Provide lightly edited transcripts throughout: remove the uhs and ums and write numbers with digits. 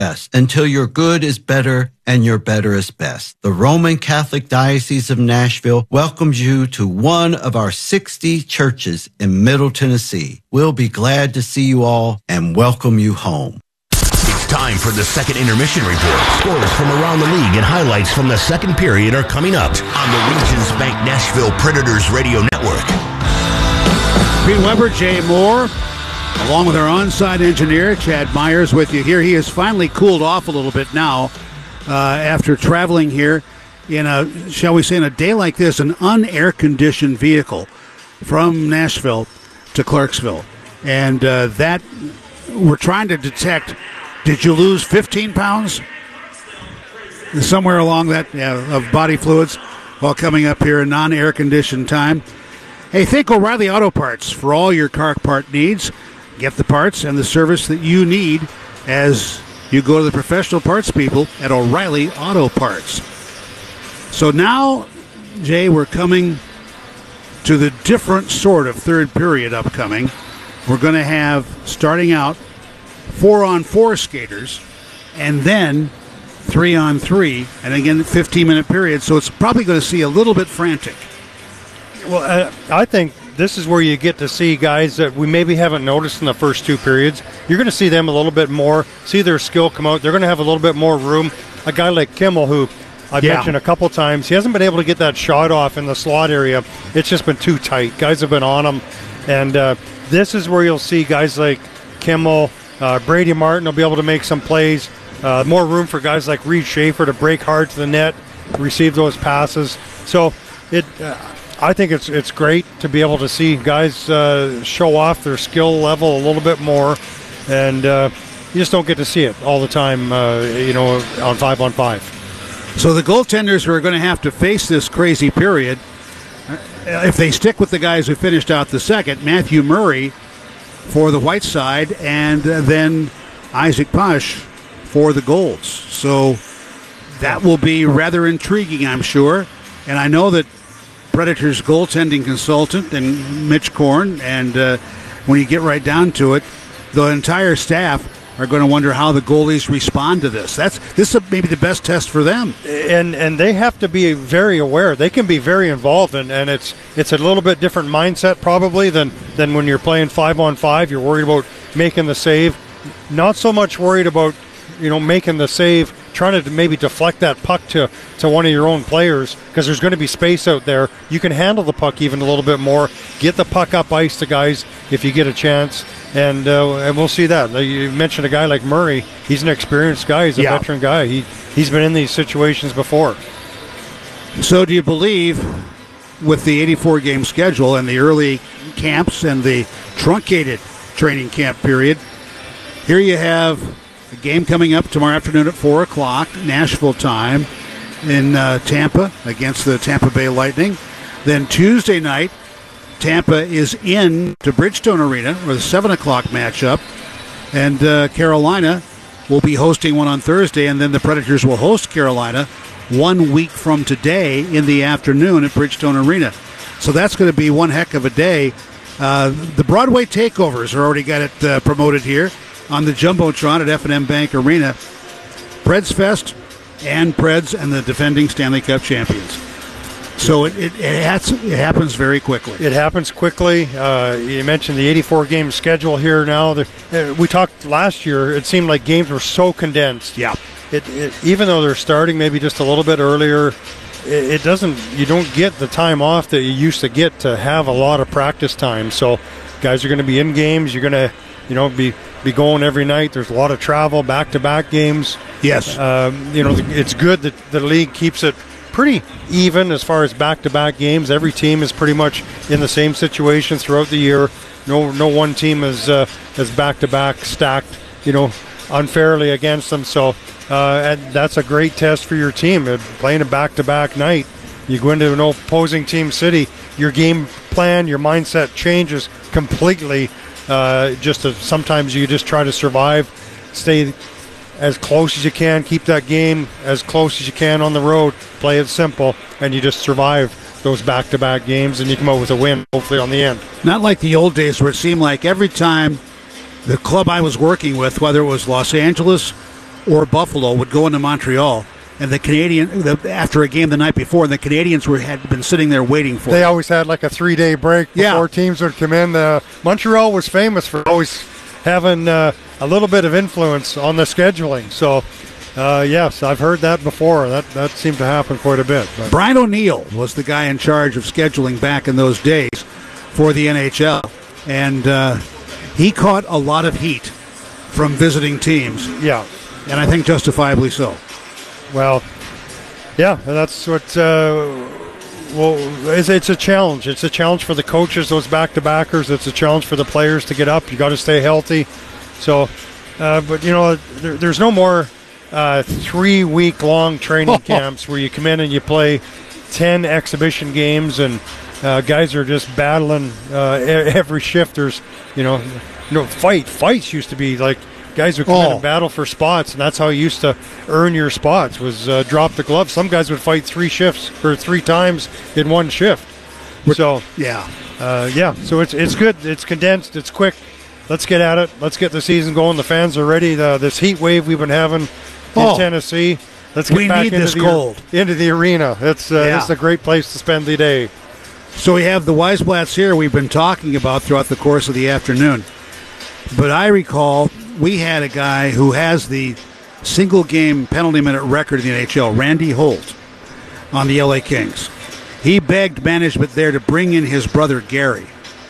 best until your good is better and your better is best. The Roman Catholic Diocese of Nashville welcomes you to one of our 60 churches in Middle Tennessee. We'll be glad to see you all and welcome you home. It's time for the second intermission report. Scores from around the league and highlights from the second period are coming up on the Regions Bank Nashville Predators Radio Network. Pete Weber, Jay Moore, along with our on-site engineer, Chad Myers, with you here. He has finally cooled off a little bit now after traveling here in a, shall we say, in a day like this, an unair-conditioned vehicle from Nashville to Clarksville. And that, we're trying to detect, did you lose 15 pounds? Somewhere along that, of body fluids while coming up here in non-air-conditioned time. Hey, thank O'Reilly Auto Parts for all your car part needs. Get the parts and the service that you need as you go to the professional parts people at O'Reilly Auto Parts. So now, Jay, we're coming to the different sort of third period upcoming. We're going to have, starting out, 4-on-4 skaters, and then 3-on-3, and again, 15-minute period. So it's probably going to see a little bit frantic. Well, I think this is where you get to see guys that we maybe haven't noticed in the first two periods. You're going to see them a little bit more, see their skill come out. They're going to have a little bit more room. A guy like Kimmel, who I've mentioned a couple times, he hasn't been able to get that shot off in the slot area. It's just been too tight. Guys have been on him. And this is where you'll see guys like Kimmel, Brady Martin will be able to make some plays. More room for guys like Reed Schaefer to break hard to the net, receive those passes. So I think it's great to be able to see guys show off their skill level a little bit more, and you just don't get to see it all the time, on 5-on-5. So the goaltenders are going to have to face this crazy period. If they stick with the guys who finished out the second, Matthew Murray for the white side, and then Isaac Pash for the Golds. So that will be rather intriguing, I'm sure. And I know that Predators goaltending consultant and Mitch Korn, and when you get right down to it, the entire staff are going to wonder how the goalies respond to this. This is maybe the best test for them. And they have to be very aware. They can be very involved, and it's a little bit different mindset probably than when you're playing 5-on-5. You're worried about making the save. Not so much worried about making the save, trying to maybe deflect that puck to one of your own players, because there's going to be space out there. You can handle the puck even a little bit more, get the puck up ice to guys if you get a chance, and we'll see that. You mentioned a guy like Murray. He's an experienced guy. He's a veteran guy. He's been in these situations before. So do you believe, with the 84-game schedule and the early camps and the truncated training camp period, here you have a game coming up tomorrow afternoon at 4 o'clock, Nashville time, in Tampa against the Tampa Bay Lightning. Then Tuesday night, Tampa is in to Bridgestone Arena for the 7 o'clock matchup. And Carolina will be hosting one on Thursday, and then the Predators will host Carolina 1 week from today in the afternoon at Bridgestone Arena. So that's going to be one heck of a day. The Broadway Takeovers are already got it promoted here on the Jumbotron at F&M Bank Arena. Preds Fest and Preds and the defending Stanley Cup champions. So it happens very quickly. It happens quickly. You mentioned the 84-game schedule here now. We talked last year, it seemed like games were so condensed. Yeah. Even though they're starting maybe just a little bit earlier, you don't get the time off that you used to get to have a lot of practice time. So guys are going to be in games. You're going to be going every night. There's a lot of travel, back-to-back games. Yes. It's good that the league keeps it pretty even as far as back-to-back games. Every team is pretty much in the same situation throughout the year. No one team is back-to-back stacked, unfairly against them. So and that's a great test for your team. Playing a back-to-back night, you go into an opposing team city, your game plan, your mindset changes completely. Sometimes you just try to survive, stay as close as you can, keep that game as close as you can on the road, play it simple, and you just survive those back-to-back games, and you come out with a win, hopefully, on the end. Not like the old days where it seemed like every time the club I was working with, whether it was Los Angeles or Buffalo would go into Montreal, and after a game the night before, and the Canadians had been sitting there waiting for They it. always had like a 3-day break before teams would come in. Montreal was famous for always having a little bit of influence on the scheduling. So, yes, I've heard that before. That seemed to happen quite a bit. But. Brian O'Neill was the guy in charge of scheduling back in those days for the NHL, and he caught a lot of heat from visiting teams. Yeah. And I think justifiably so. Well, yeah, that's what. It's a challenge. It's a challenge for the coaches, those back-to-backers. It's a challenge for the players to get up. You got to stay healthy. So, but there's no more 3-week-long training camps where you come in and you play 10 exhibition games and guys are just battling every shift. There's, fights used to be like. Guys would come in and battle for spots, and that's how you used to earn your spots, was drop the glove. Some guys would fight 3 times in one shift. So, so it's good. It's condensed. It's quick. Let's get at it. Let's get the season going. The fans are ready. This heat wave we've been having in Tennessee. Let's get back into the arena. It's a great place to spend the day. So we have the Weisblatts here we've been talking about throughout the course of the afternoon. But I recall we had a guy who has the single-game penalty minute record in the NHL, Randy Holt, on the LA Kings. He begged management there to bring in his brother Gary.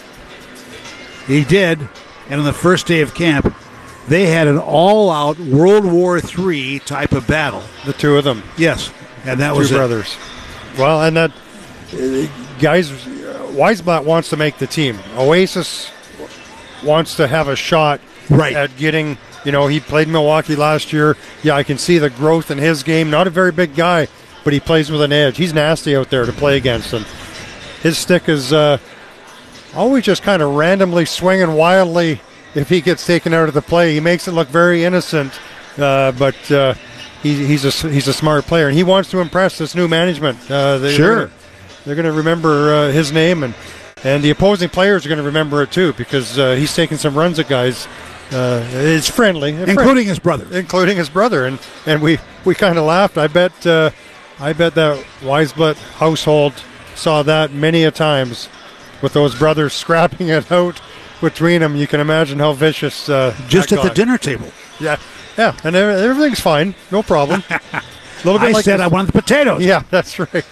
He did, and on the first day of camp, they had an all-out World War III type of battle. The two of them. Yes, and that was two brothers. Well, and that guys, Weisblatt wants to make the team. Oasis wants to have a shot at getting, he played Milwaukee last year. Yeah, I can see the growth in his game. Not a very big guy, but he plays with an edge. He's nasty out there to play against. And his stick is always just kind of randomly swinging wildly if he gets taken out of the play. He makes it look very innocent, but he's a smart player. And he wants to impress this new management. They're going to remember his name, and the opposing players are going to remember it too, because he's taking some runs at guys. It's friendly, including his brother, and we kind of laughed. I bet that Weisblatt household saw that many a times with those brothers scrapping it out between them. You can imagine how vicious. Just at the dinner table. Yeah, and everything's fine, no problem. I wanted the potatoes. Yeah, that's right.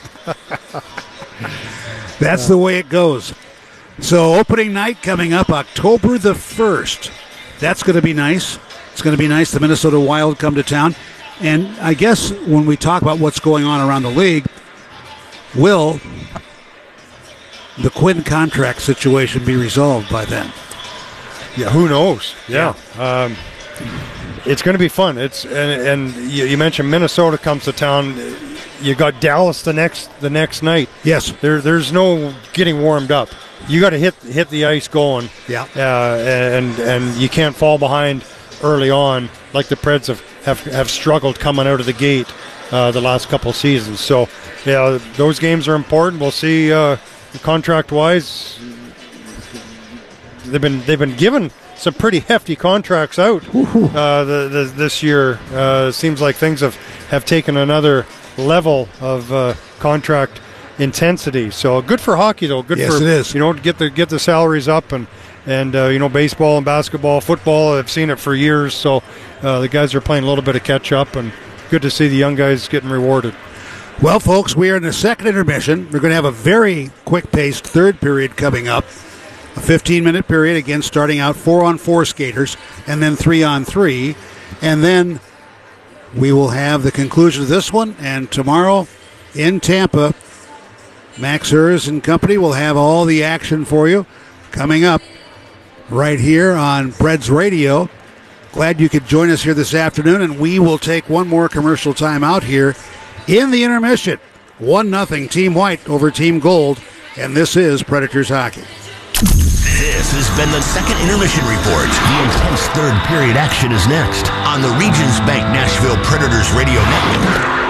That's the way it goes. So opening night coming up October the 1st. That's going to be nice. It's going to be nice. The Minnesota Wild come to town. And I guess when we talk about what's going on around the league, will the Quinn contract situation be resolved by then? Yeah, who knows? Yeah. It's going to be fun. And you mentioned Minnesota comes to town. You got Dallas the next night. Yes. There's no getting warmed up. You got to hit the ice going. Yeah. And you can't fall behind early on like the Preds have struggled coming out of the gate the last couple seasons. So yeah, those games are important. We'll see contract wise. They've been given some pretty hefty contracts out this year. Seems like things have taken another level of contract intensity. So good for hockey, though. Good yes, for it is. To get the salaries up and baseball and basketball, football. I've seen it for years. So the guys are playing a little bit of catch up, and good to see the young guys getting rewarded. Well, folks, we are in the second intermission. We're going to have a very quick-paced third period coming up. A 15-minute period, again, starting out 4-on-4 skaters, and then 3-on-3. And then we will have the conclusion of this one. And tomorrow in Tampa, Max Hers and company will have all the action for you coming up right here on Preds Radio. Glad you could join us here this afternoon, and we will take one more commercial time out here in the intermission. 1-0 Team White over Team Gold, and this is Predators Hockey. This has been the second intermission report. The intense third period action is next on the Regions Bank Nashville Predators Radio Network.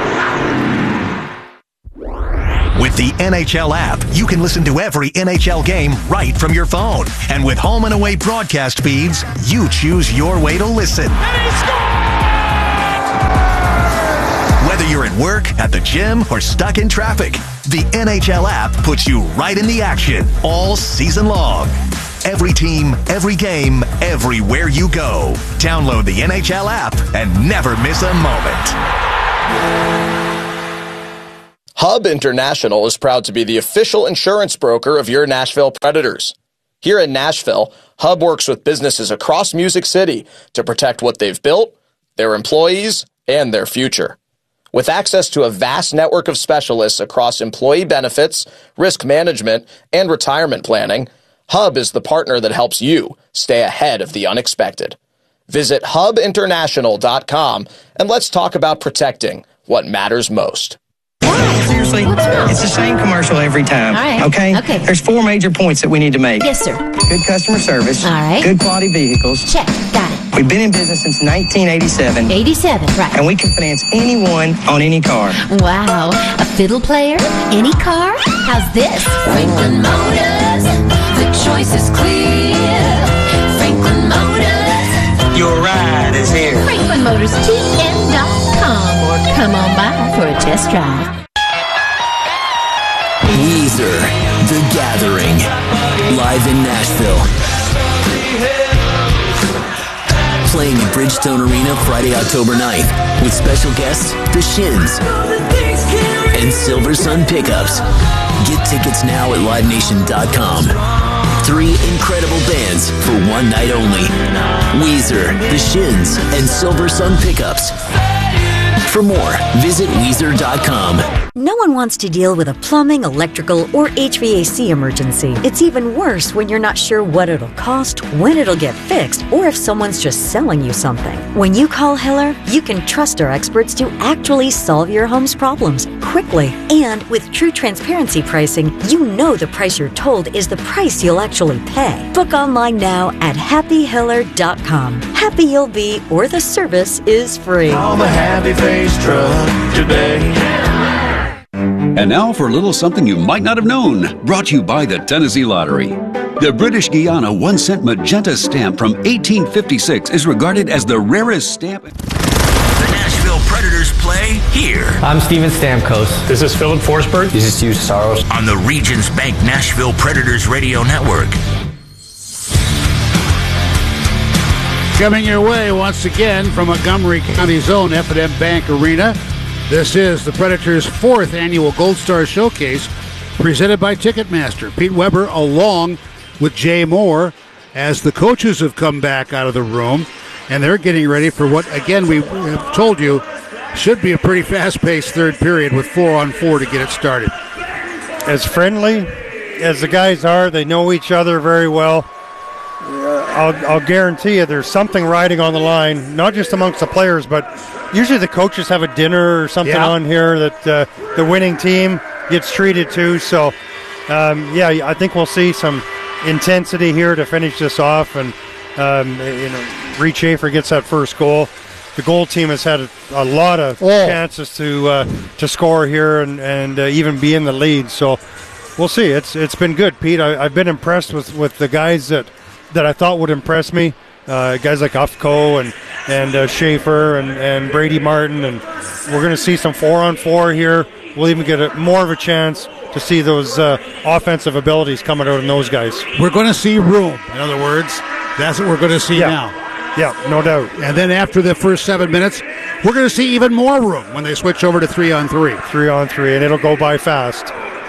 With the NHL app, you can listen to every NHL game right from your phone. And with home and away broadcast feeds, you choose your way to listen. And he scores! you're at work, at the gym, or stuck in traffic, the NHL app puts you right in the action all season long. Every team, every game, everywhere you go. Download the NHL app and never miss a moment. Hub International is proud to be the official insurance broker of your Nashville Predators. Here in Nashville, Hub works with businesses across Music City to protect what they've built, their employees, and their future. With access to a vast network of specialists across employee benefits, risk management, and retirement planning, Hub is the partner that helps you stay ahead of the unexpected. Visit hubinternational.com and let's talk about protecting what matters most. Seriously, it's the same commercial every time. All right. Okay? There's 4 major points that we need to make. Yes, sir. Good customer service. All right. Good quality vehicles. Check. Got it. We've been in business since 1987. 87, right. And we can finance anyone on any car. Wow. A fiddle player? Any car? How's this? Franklin Motors. The choice is clear. Franklin Motors. Your ride is here. FranklinMotorsTN.com or come on by for a test drive. Weezer, The Gathering, live in Nashville. Playing at Bridgestone Arena Friday, October 9th with special guests, The Shins and Silver Sun Pickups. Get tickets now at LiveNation.com. 3 incredible bands for one night only. Weezer, The Shins, and Silver Sun Pickups. For more, visit Weezer.com. No one wants to deal with a plumbing, electrical, or HVAC emergency. It's even worse when you're not sure what it'll cost, when it'll get fixed, or if someone's just selling you something. When you call Hiller, you can trust our experts to actually solve your home's problems quickly. And with true transparency pricing, you know the price you're told is the price you'll actually pay. Book online now at happyhiller.com. Happy you'll be, or the service is free. I'm a happy face truck today. And now for a little something you might not have known, brought to you by the Tennessee Lottery. The British Guiana 1-cent magenta stamp from 1856 is regarded as the rarest stamp. The Nashville Predators play here. I'm Steven Stamkos. This is Philip Forsberg. This is Hugh Saros. On the Regions Bank Nashville Predators Radio Network. Coming your way once again from Montgomery County's own F&M Bank Arena. This is the Predators' 4th annual Gold Star Showcase presented by Ticketmaster. Pete Weber along with Jay Moore as the coaches have come back out of the room and they're getting ready for what, again, we have told you should be a pretty fast-paced third period with 4-on-4 to get it started. As friendly as the guys are, they know each other very well. I'll guarantee you there's something riding on the line, not just amongst the players, but usually the coaches have a dinner or something on here that the winning team gets treated to. So, I think we'll see some intensity here to finish this off. And, Reed Schaefer gets that first goal. The goal team has had a lot of chances to score here and even be in the lead. So we'll see. It's been good, Pete. I've been impressed with the guys that I thought would impress me. Guys like Ufko and Schaefer and Brady Martin. And we're going to see some 4-on-4 here. We'll even get more of a chance to see those offensive abilities coming out in those guys. We're going to see room. In other words, that's what we're going to see now. Yeah, no doubt. And then after the first 7 minutes, we're going to see even more room when they switch over to 3-on-3. 3-on-3, and it'll go by fast.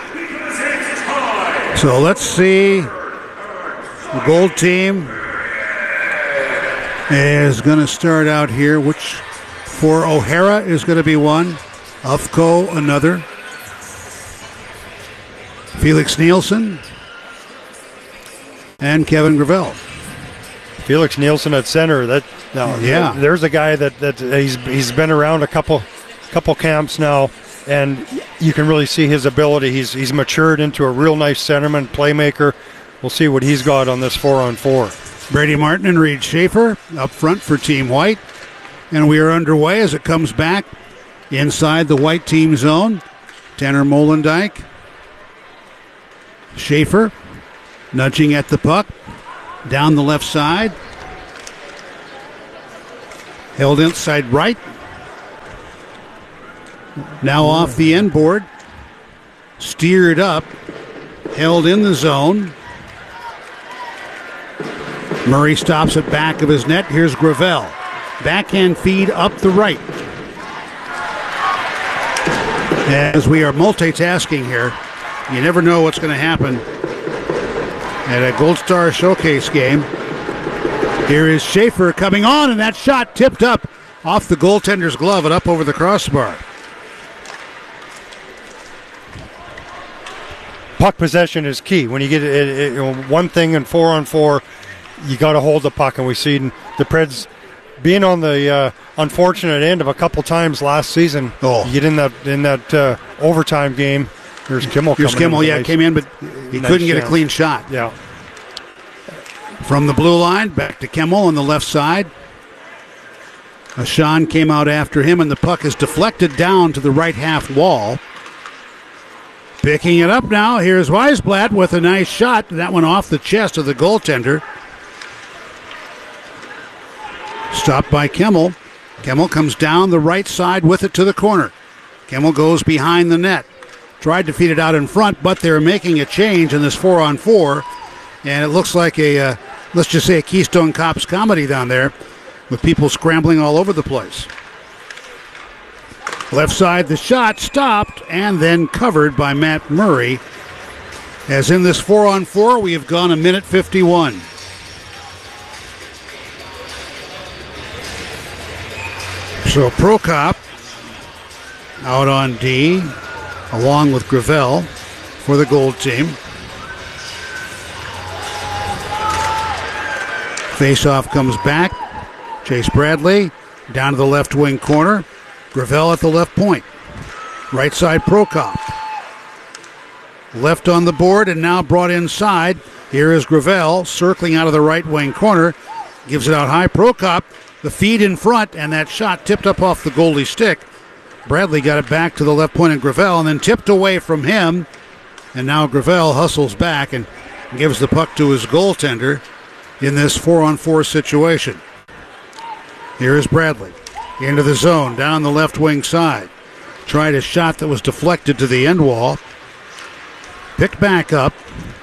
So let's see. The gold team is going to start out here, which for O'Hara is going to be one, Ufko another, Felix Nielsen, and Kevin Gravel. Felix Nielsen at center. There's a guy that he's been around a couple camps now, and you can really see his ability. He's matured into a real nice centerman, playmaker. We'll see what he's got on this 4-on-4. Brady Martin and Reed Schaefer up front for Team White. And we are underway as it comes back inside the White team zone. Tanner Molendijk. Schaefer nudging at the puck. Down the left side. Held inside right. Now off the end board. Steered up. Held in the zone. Murray stops at back of his net. Here's Gravel. Backhand feed up the right. As we are multitasking here, you never know what's going to happen at a Gold Star Showcase game. Here is Schaefer coming on, and that shot tipped up off the goaltender's glove and up over the crossbar. Puck possession is key. When you get one thing in 4-on-4, you got to hold the puck, and we've seen the Preds being on the unfortunate end of a couple times last season. You get in that overtime game. Here's Kimmel. Came in, but he couldn't get a clean shot. Yeah. From the blue line, back to Kimmel on the left side. Ashan came out after him, and the puck is deflected down to the right half wall. Picking it up now, here's Weisblatt with a nice shot. That one off the chest of the goaltender. Stopped by Kimmel. Kimmel comes down the right side with it to the corner. Kimmel goes behind the net. Tried to feed it out in front, but they're making a change in this 4-on-4. And it looks like a, let's just say a Keystone Cops comedy down there with people scrambling all over the place. Left side, the shot stopped and then covered by Matt Murray. As in this 4-on-4, we have gone a minute 51. So Prokop out on D, along with Gravel for the Gold team. Faceoff comes back. Chase Bradley down to the left wing corner. Gravel at the left point. Right side Prokop. Left on the board and now brought inside. Here is Gravel circling out of the right wing corner. Gives it out high. Prokop, the feed in front, and that shot tipped up off the goalie stick. Bradley got it back to the left point of Gravel and then tipped away from him. And now Gravel hustles back and gives the puck to his goaltender in this 4-on-4 situation. Here is Bradley. Into the zone, down the left wing side. Tried a shot that was deflected to the end wall. Picked back up.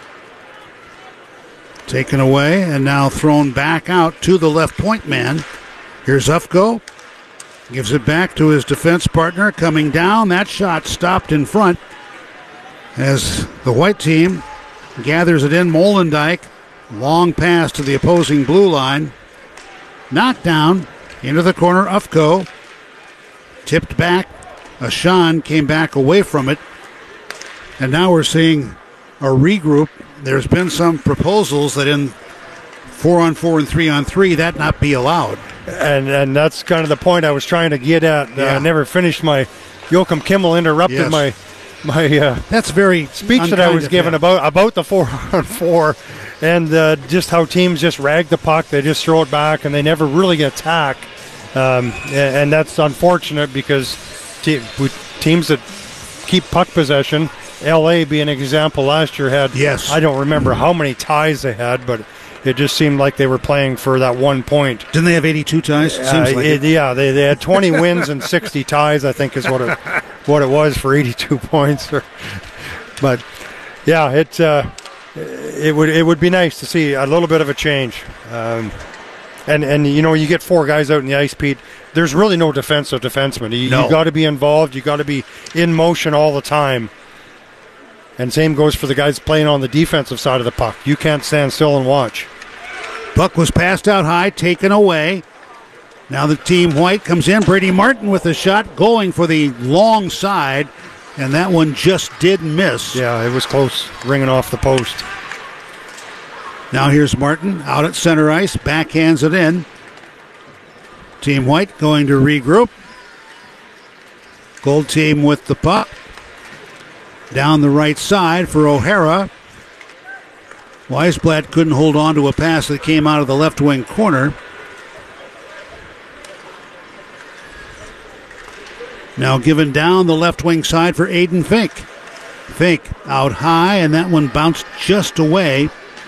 Taken away and now thrown back out to the left point man. Here's Ufko. Gives it back to his defense partner coming down. That shot stopped in front as the white team gathers it in. Molendijk. Long pass to the opposing blue line. Knocked down. Into the corner, Ufko. Tipped back. Ashan came back away from it. And now we're seeing a regroup. There's been some proposals that in 4-on-4 and 3-on-3 that not be allowed. And that's kind of the point I was trying to get at. I never finished my Joachim Kimmel interrupted my that's very speech that I was given about the 4-on-4 and just how teams just rag the puck. They just throw it back and they never really attack. And that's unfortunate because teams that keep puck possession, LA being an example last year had, I don't remember how many ties they had, but it just seemed like they were playing for that 1 point. Didn't they have 82 ties? Seems like it. Yeah, they had 20 wins and 60 ties, I think is what it was for 82 points. But yeah, it would be nice to see a little bit of a change. And you know, you get four guys out in the ice, Pete. There's really no defensive defenseman. You got to be involved. You got to be in motion all the time. And same goes for the guys playing on the defensive side of the puck. You can't stand still and watch. Puck was passed out high, taken away. Now the team white comes in. Brady Martin with a shot going for the long side. And that one just did miss. Yeah, it was close, ringing off the post. Now here's Martin out at center ice. Backhands it in. Team white going to regroup. Gold team with the puck. Down the right side for O'Hara. Weisblatt couldn't hold on to a pass that came out of the left wing corner. Now given down the left wing side for Aiden Fink. Fink out high, and that one bounced just away.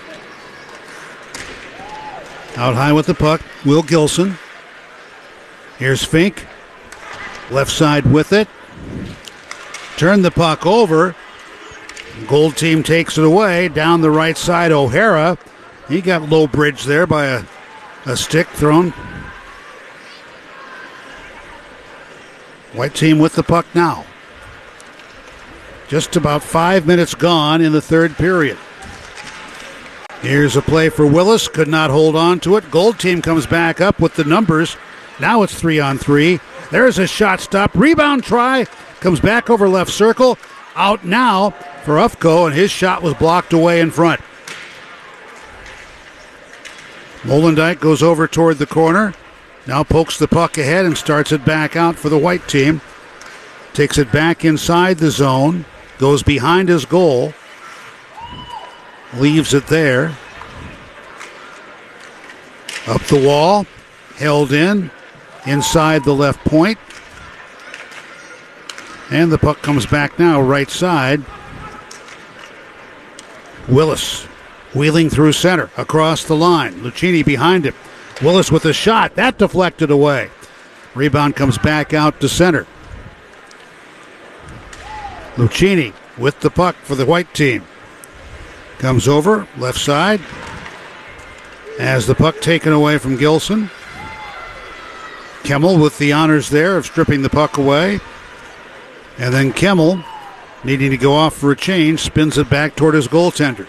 Out high with the puck, Will Gilson. Here's Fink. Left side with it. Turn the puck over. Gold team takes it away. Down the right side, O'Hara. He got low bridge there by a stick thrown. White team with the puck now. Just about 5 minutes gone in the third period. Here's a play for Willis. Could not hold on to it. Gold team comes back up with the numbers. Now it's 3-on-3. There's a shot stop. Rebound try. Comes back over left circle. Out now for Ufko, and his shot was blocked away in front. Molendijk goes over toward the corner. Now pokes the puck ahead and starts it back out for the white team. Takes it back inside the zone. Goes behind his goal. Leaves it there. Up the wall. Held in. Inside the left point. And the puck comes back now right side. Willis wheeling through center. Across the line. Lucchini behind him. Willis with a shot. That deflected away. Rebound comes back out to center. Lucchini with the puck for the white team. Comes over, left side. Has the puck taken away from Gilson. Kemmel with the honors there of stripping the puck away. And then Kemmel, needing to go off for a change, spins it back toward his goaltender.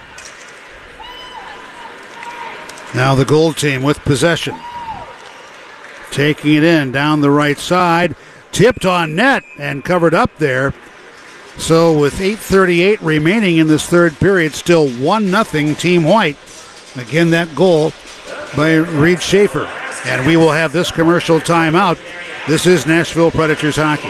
Now the gold team with possession. Taking it in down the right side. Tipped on net and covered up there. So with 8:38 remaining in this third period, still 1-0 Team White. Again, that goal by Reed Schaefer. And we will have this commercial timeout. This is Nashville Predators hockey.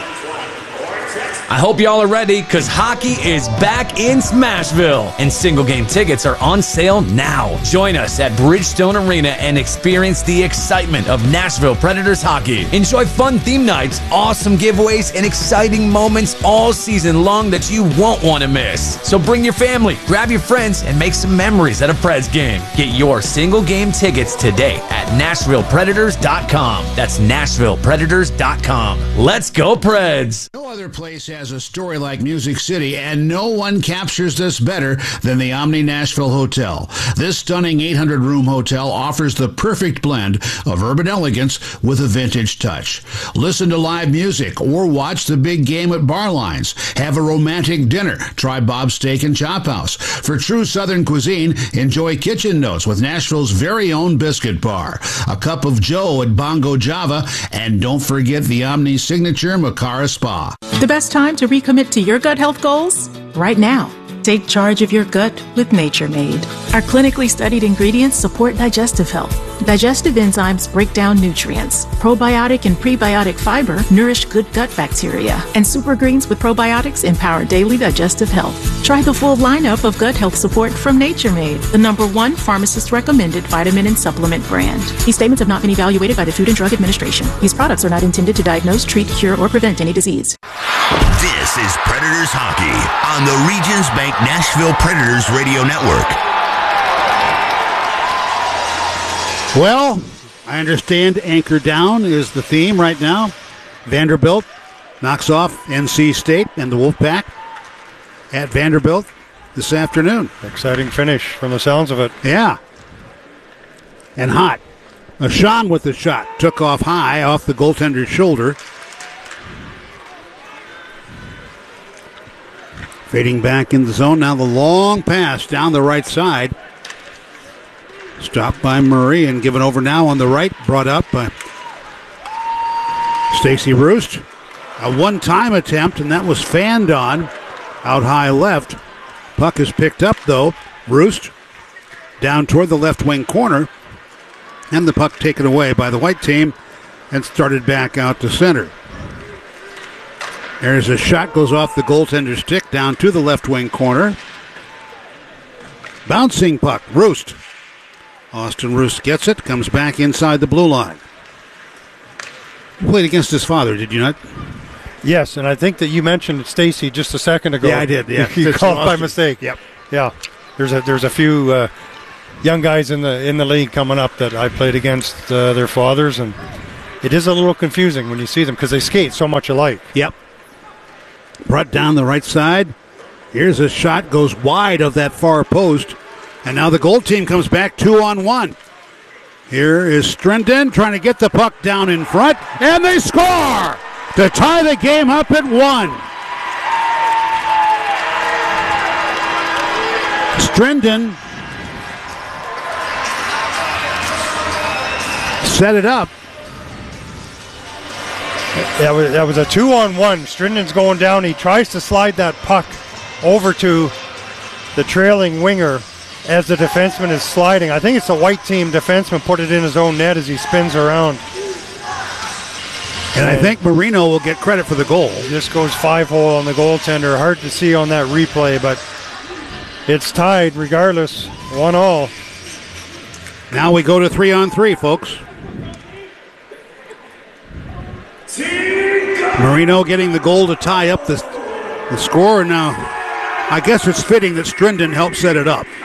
I hope y'all are ready, because hockey is back in Smashville, and single-game tickets are on sale now. Join us at Bridgestone Arena and experience the excitement of Nashville Predators hockey. Enjoy fun theme nights, awesome giveaways, and exciting moments all season long that you won't want to miss. So bring your family, grab your friends, and make some memories at a Preds game. Get your single-game tickets today at NashvillePredators.com. That's NashvillePredators.com. Let's go, Preds! No other place has a story like Music City, and no one captures this better than the Omni Nashville Hotel. This stunning 800-room hotel offers the perfect blend of urban elegance with a vintage touch. Listen to live music or watch the big game at Barlines. Have a romantic dinner. Try Bob's Steak and Chop House. For true Southern cuisine, enjoy Kitchen Notes with Nashville's very own biscuit bar. A cup of Joe at Bongo Java, and don't forget the Omni signature Makara Spa. The best time to recommit to your gut health goals? Right now. Take charge of your gut with Nature Made. Our clinically studied ingredients support digestive health. Digestive enzymes break down nutrients. Probiotic and prebiotic fiber nourish good gut bacteria. And super greens with probiotics empower daily digestive health. Try the full lineup of gut health support from Nature Made, the #1 pharmacist-recommended vitamin and supplement brand. These statements have not been evaluated by the Food and Drug Administration. These products are not intended to diagnose, treat, cure, or prevent any disease. This is Predators Hockey on the Regions Bank Nashville Predators Radio Network. Well, I understand Anchor Down is the theme right now. Vanderbilt knocks off NC State and the Wolfpack at Vanderbilt this afternoon. Exciting finish from the sounds of it. Yeah. And hot. Sean with the shot. Took off high off the goaltender's shoulder. Fading back in the zone. Now the long pass down the right side. Stopped by Murray and given over now on the right. Brought up by Stacey Roost. A one-time attempt, and that was fanned on out high left. Puck is picked up, though. Roost down toward the left wing corner. And the puck taken away by the white team and started back out to center. There's a shot, goes off the goaltender's stick down to the left wing corner. Bouncing puck, Roost. Austin Roost gets it, comes back inside the blue line. You played against his father, did you not? Yes, and I think that you mentioned Stacy just a second ago. Yeah, I did. Yeah, you called by mistake. Yep. Yeah, there's a few young guys in the league coming up that I played against their fathers, and it is a little confusing when you see them because they skate so much alike. Yep. Brought down the right side. Here's a shot, goes wide of that far post. And now the gold team comes back 2-on-1. Here is Strindon trying to get the puck down in front, and they score to tie the game up at 1. Strindon set it up. That was a 2-on-1. Strindon's going down. He tries to slide that puck over to the trailing winger as the defenseman is sliding. I think it's the white team defenseman put it in his own net as he spins around. And I think Marino will get credit for the goal. This goes 5-hole on the goaltender. Hard to see on that replay, but it's tied regardless. 1-1. Now we go to 3-on-3, folks. Marino getting the goal to tie up the score. Now, I guess it's fitting that Strindon helped set it up.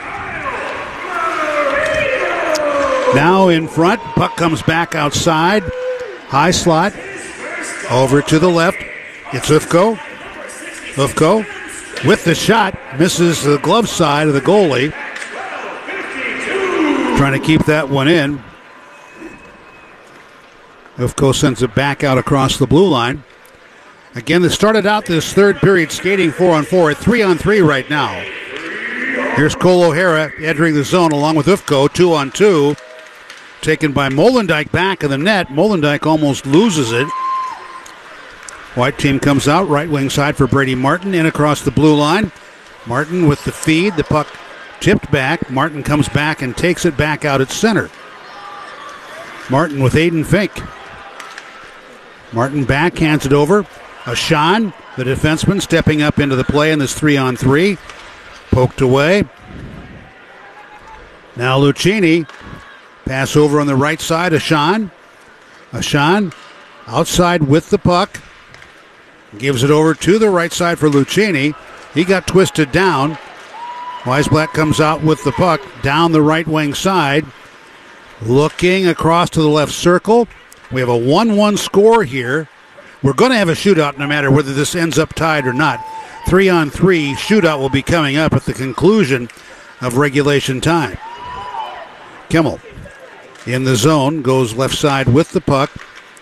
Now in front, puck comes back outside. High slot. Over to the left. It's Ufko. Ufko with the shot. Misses the glove side of the goalie. Trying to keep that one in. Ufko sends it back out across the blue line. Again, they started out this third period skating 4-on-4 at 3-on-3 right now. Here's Cole O'Hara entering the zone along with Ufko, 2-on-2. Taken by Molendyke back of the net. Molendyke almost loses it. White team comes out, right wing side for Brady Martin, in across the blue line. Martin with the feed, the puck tipped back. Martin comes back and takes it back out at center. Martin with Aiden Fink. Martin backhands it over. Ashan, the defenseman, stepping up into the play in this 3-on-3. Poked away. Now Lucchini. Pass over on the right side. Ashan. Ashan outside with the puck. Gives it over to the right side for Lucchini. He got twisted down. Weisblatt comes out with the puck down the right wing side. Looking across to the left circle. We have a 1-1 score here. We're going to have a shootout no matter whether this ends up tied or not. 3-on-3 shootout will be coming up at the conclusion of regulation time. Kimmel in the zone, goes left side with the puck.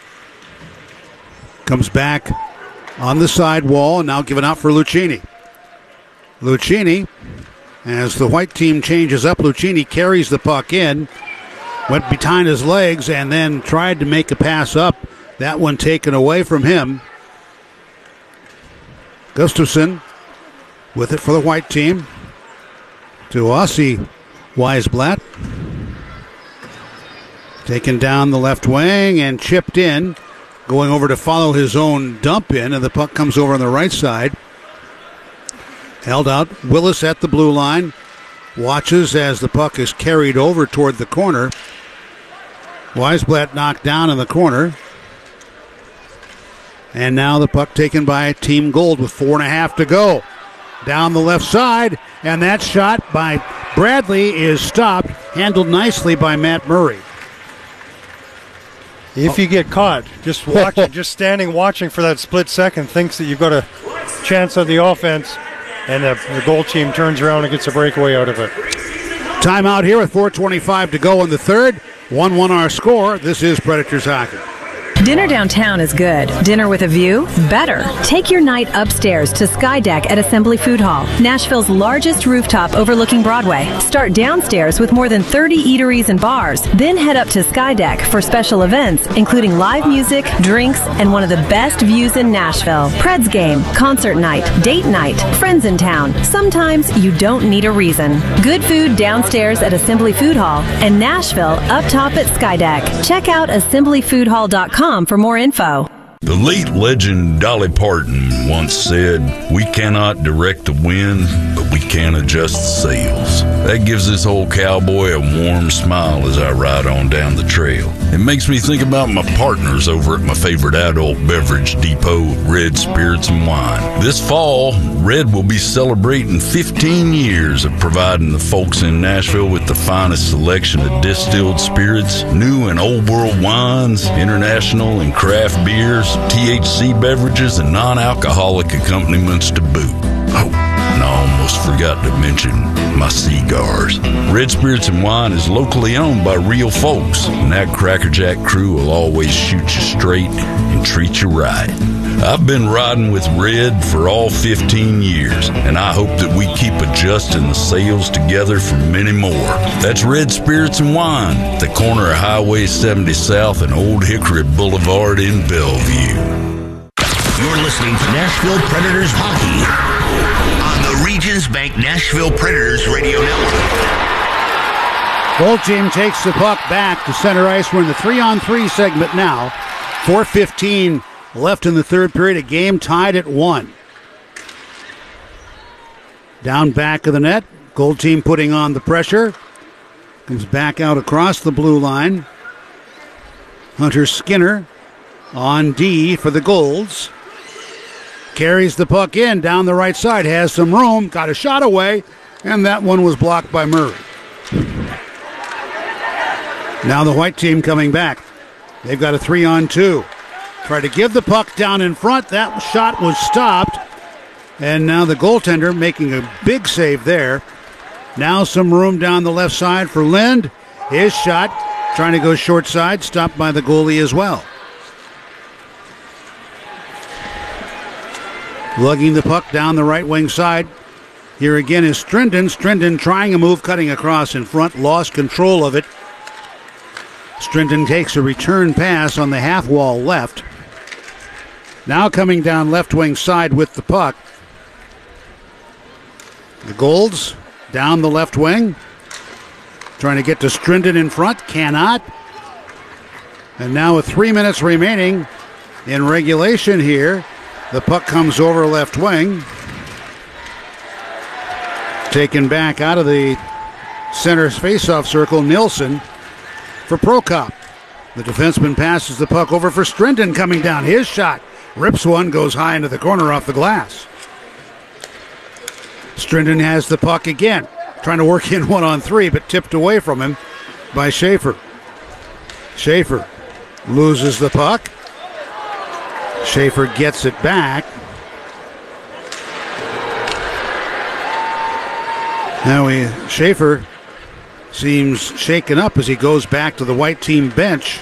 Comes back on the side wall and now given out for Lucchini. Lucchini, as the white team changes up, Lucchini carries the puck in. Went behind his legs and then tried to make a pass up. That one taken away from him. Gustafson with it for the white team. To Ossie Weisblatt. Taken down the left wing and chipped in. Going over to follow his own dump in, and the puck comes over on the right side. Held out. Willis at the blue line. Watches as the puck is carried over toward the corner. Weisblatt knocked down in the corner. And now the puck taken by Team Gold with 4.5 to go. Down the left side, and that shot by Bradley is stopped. Handled nicely by Matt Murray. If you get caught, just watching, just standing watching for that split second, thinks that you've got a chance on the offense, and the goal team turns around and gets a breakaway out of it. Timeout here with 4:25 to go in the third. 1-1 our score. This is Predators hockey. Dinner downtown is good. Dinner with a view? Better. Take your night upstairs to Sky Deck at Assembly Food Hall, Nashville's largest rooftop overlooking Broadway. Start downstairs with more than 30 eateries and bars. Then head up to Sky Deck for special events, including live music, drinks, and one of the best views in Nashville. Preds game, concert night, date night, friends in town. Sometimes you don't need a reason. Good food downstairs at Assembly Food Hall and Nashville up top at Sky Deck. Check out assemblyfoodhall.com for more info. The late legend Dolly Parton once said, "We cannot direct the wind, but we can adjust the sails." That gives this old cowboy a warm smile as I ride on down the trail. It makes me think about my partners over at my favorite adult beverage depot, Red Spirits and Wine. This fall, Red will be celebrating 15 years of providing the folks in Nashville with the finest selection of distilled spirits, new and old world wines, international and craft beers, cigars, THC beverages, and non-alcoholic accompaniments to boot. Oh, and I almost forgot to mention my cigars. Red Spirits and Wine is locally owned by real folks, and that Crackerjack crew will always shoot you straight and treat you right. I've been riding with Red for all 15 years, and I hope that we keep adjusting the sales together for many more. That's Red Spirits and Wine, at the corner of Highway 70 South and Old Hickory Boulevard in Bellevue. You're listening to Nashville Predators Hockey on the Regions Bank Nashville Predators Radio Network. Gold team takes the puck back to center ice. We're in the 3-on-3 segment now. 4:15 left in the third period. A game tied at 1. Down back of the net. Gold team putting on the pressure. Comes back out across the blue line. Hunter Skinner on D for the Golds. Carries the puck in down the right side. Has some room. Got a shot away. And that one was blocked by Murray. Now the white team coming back. They've got a 3-on-2. Try to give the puck down in front. That shot was stopped. And now the goaltender making a big save there. Now some room down the left side for Lind. His shot trying to go short side. Stopped by the goalie as well. Lugging the puck down the right wing side. Here again is Strindon. Strindon trying a move, cutting across in front. Lost control of it. Strindon takes a return pass on the half wall left. Now coming down left wing side with the puck. The Golds down the left wing. Trying to get to Strindon in front. Cannot. And now with 3 minutes remaining in regulation here. The puck comes over left wing. Taken back out of the center's faceoff circle, Nilsson for Prokop. The defenseman passes the puck over for Strindon coming down. His shot rips one, goes high into the corner off the glass. Strindon has the puck again. Trying to work in 1-on-3, but tipped away from him by Schaefer. Schaefer loses the puck. Schaefer gets it back. Now Schaefer seems shaken up as he goes back to the white team bench.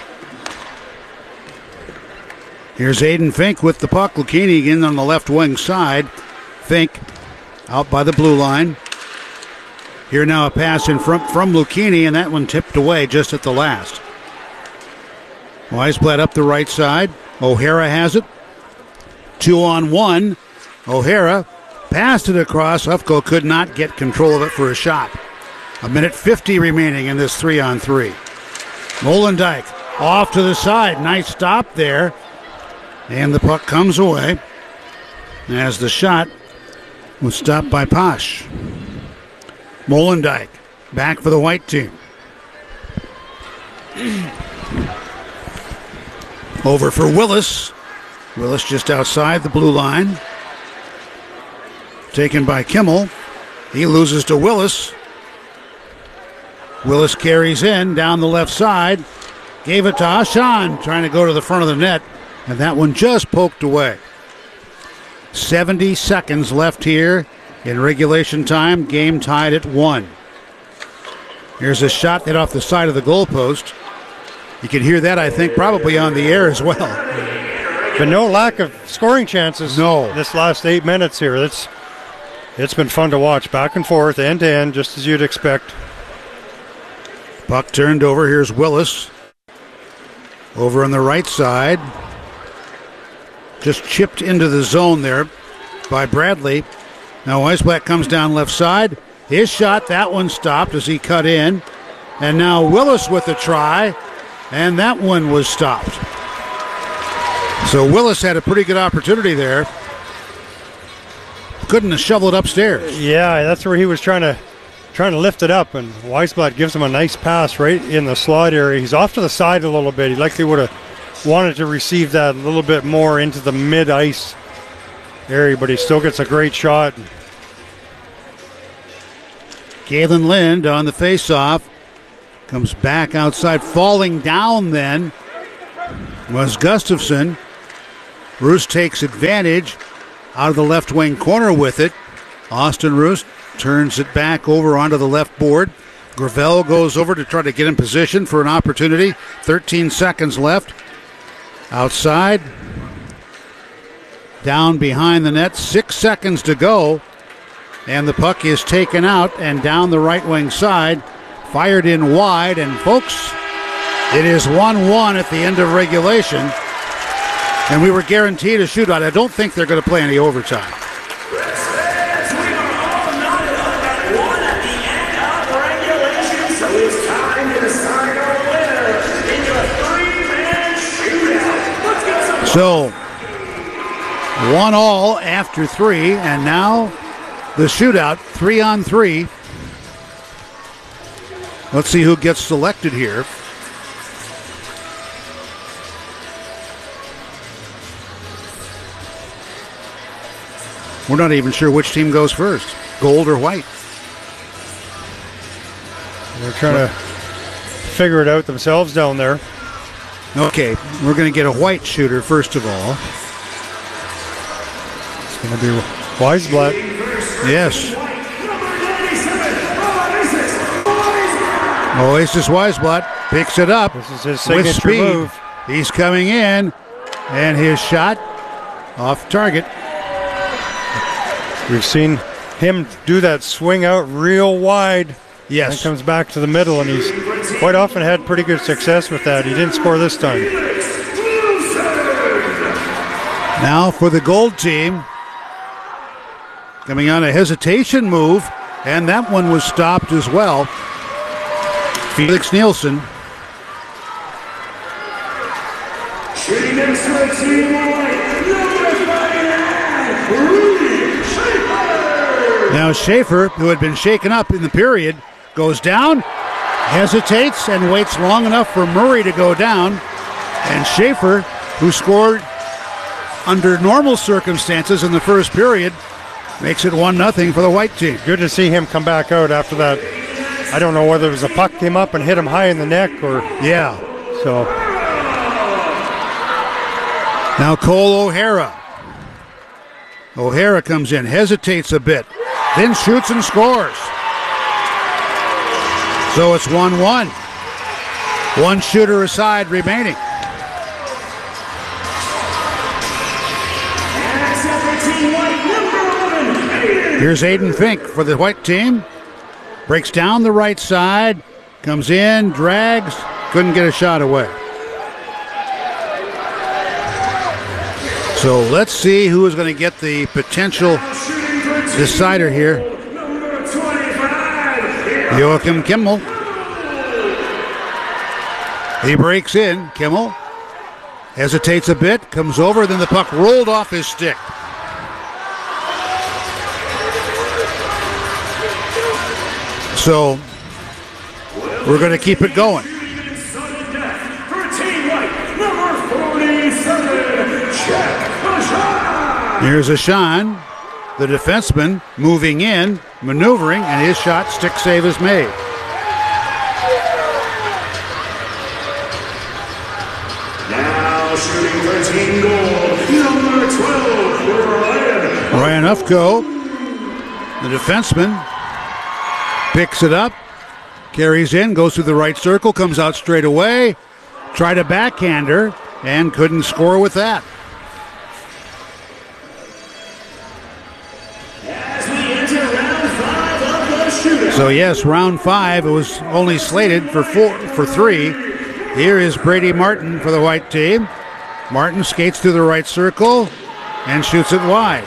Here's Aiden Fink with the puck. Lucchini again on the left wing side. Fink out by the blue line. Here now a pass in front from Lucchini, and that one tipped away just at the last. Weisblatt up the right side. O'Hara has it. 2-on-1. O'Hara passed it across. Ufko could not get control of it for a shot. 1:50 remaining in this 3-on-3. Molendyke off to the side. Nice stop there. And the puck comes away as the shot was stopped by Posh. Molendyke back for the white team. Over for Willis. Willis just outside the blue line. Taken by Kimmel. He loses to Willis. Willis carries in down the left side. Gave it to Ashan, trying to go to the front of the net. And that one just poked away. 70 seconds left here in regulation time. Game tied at 1. Here's a shot hit off the side of the goalpost. You can hear that, I think, probably on the air as well. But no lack of scoring chances. No. This last 8 minutes here. It's been fun to watch. Back and forth, end to end, just as you'd expect. Puck turned over. Here's Willis. Over on the right side. Just chipped into the zone there by Bradley. Now Weisblatt comes down left side. His shot, that one stopped as he cut in. And now Willis with a try. And that one was stopped. So Willis had a pretty good opportunity there. Couldn't have shoveled upstairs. Yeah, that's where he was trying to lift it up, and Weisblatt gives him a nice pass right in the slot area. He's off to the side a little bit. He likely would have wanted to receive that a little bit more into the mid-ice area, but he still gets a great shot. Galen Lind on the face-off. Comes back outside. Falling down then was Gustafsson. Roos takes advantage out of the left wing corner with it. Austin Roos turns it back over onto the left board. Gravel goes over to try to get in position for an opportunity. 13 seconds left. Outside. Down behind the net. 6 seconds to go. And the puck is taken out and down the right wing side. Fired in wide. And folks, it is 1-1 at the end of regulation. And we were guaranteed a shootout. I don't think they're going to play any overtime. So, 1-1 after 3, and now the shootout, 3-on-3. Let's see who gets selected here. We're not even sure which team goes first, gold or white. They're trying to figure it out themselves down there. Okay, we're going to get a white shooter first of all. It's going to be Weisblatt. Yes. Oasis Weisblatt picks it up. This is his signature move. He's coming in, and his shot off target. We've seen him do that swing out real wide. Yes. And comes back to the middle, and he's quite often had pretty good success with that. He didn't score this time. Now for the gold team. Coming on a hesitation move, and that one was stopped as well. Felix Nielsen. Shooting next to a team Now Schaefer, who had been shaken up in the period, goes down, hesitates, and waits long enough for Murray to go down. And Schaefer, who scored under normal circumstances in the first period, makes it 1-0 for the white team. Good to see him come back out after that. I don't know whether it was a puck came up and hit him high in the neck or... Yeah. So... Now Cole O'Hara. O'Hara comes in, hesitates a bit, then shoots and scores. So it's 1-1. One shooter aside remaining. Here's Aiden Fink for the white team. Breaks down the right side, comes in, drags, couldn't get a shot away. So let's see who is going to get the potential decider here. Joachim Kimmel. He breaks in. Kimmel hesitates a bit, comes over, then the puck rolled off his stick. So we're going to keep it going. Here's Ashan, the defenseman, moving in, maneuvering, and his shot stick save is made. Now shooting for team goal, number 12, Ryan Ufko, the defenseman, picks it up, carries in, goes through the right circle, comes out straight away, tried a backhander, and couldn't score with that. So yes, round 5. It was only slated for 3. Here is Brady Martin for the white team. Martin skates through the right circle and shoots it wide.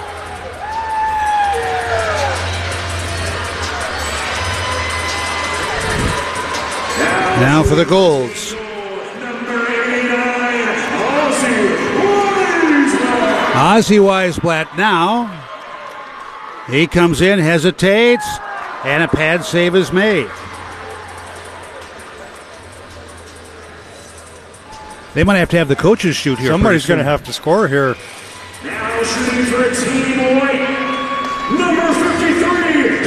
Now for the Golds. Ozzy Weisblatt now. He comes in, hesitates, and a pad save is made. They might have to have the coaches shoot here. Somebody's going to have to score here. Now shooting for team white, number 53,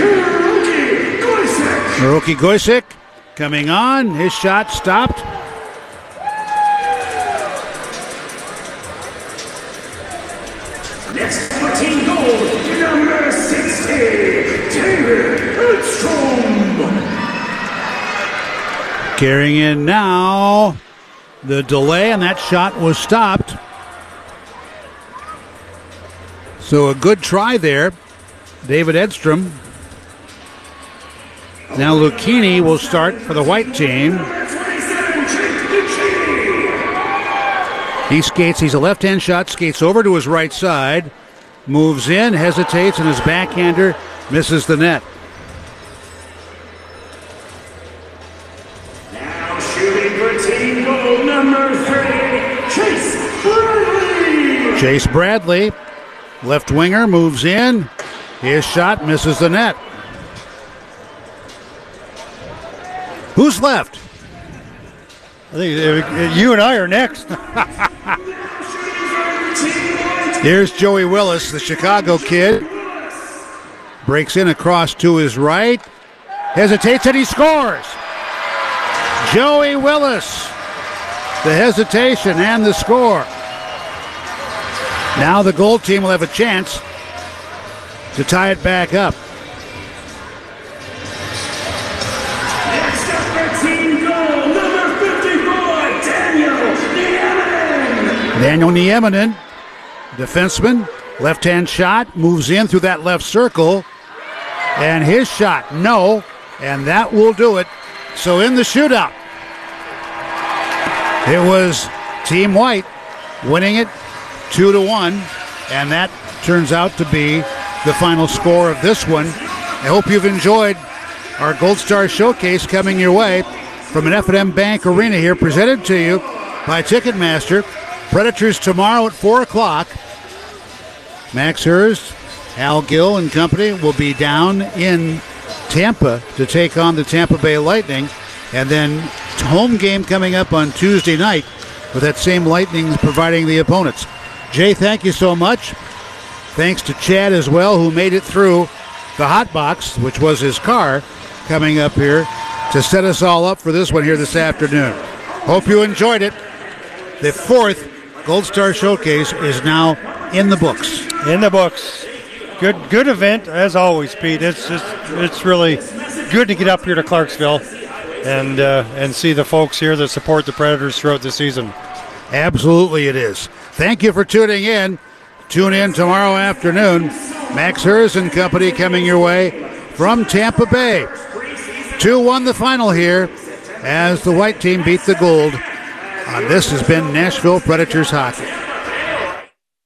Hiroki Goisek coming on. His shot stopped. Next for Team Gold, number 60, David Edstrom. Carrying in now the delay, and that shot was stopped. So a good try there, David Edstrom. Now Lucchini will start for the white team. He skates, he's a left-hand shot, skates over to his right side, moves in, hesitates, and his backhander misses the net. Now shooting for Team Gold, number 30, Chase Bradley. Chase Bradley, left winger, moves in, his shot misses the net. Who's left? I think you and I are next. Here's Joey Willis, the Chicago kid. Breaks in across to his right. Hesitates and he scores. Joey Willis. The hesitation and the score. Now the gold team will have a chance to tie it back up. Next up for Team Gold, number 54, Daniel Nieminen. Daniel Nieminen, defenseman, left-hand shot, moves in through that left circle, and his shot, no, and that will do it. So in the shootout, it was Team White winning it 2-1, and that turns out to be the final score of this one. I hope you've enjoyed our Gold Star Showcase coming your way from an F&M Bank Arena here, presented to you by Ticketmaster. Predators tomorrow at 4 o'clock. Max Hurst, Al Gill and company will be down in Tampa to take on the Tampa Bay Lightning. And then home game coming up on Tuesday night with that same Lightning providing the opponents. Jay, thank you so much. Thanks to Chad as well, who made it through the hot box, which was his car, coming up here to set us all up for this one here this afternoon. Hope you enjoyed it. The fourth Gold Star Showcase is now in the books. In the books. Good event as always, Pete. It's really good to get up here to Clarksville and see the folks here that support the Predators throughout the season. Absolutely it is. Thank you for tuning in. Tune in tomorrow afternoon. Max Hurst and company coming your way from Tampa Bay. 2-1 the final here as the white team beat the gold. This has been Nashville Predators Hockey.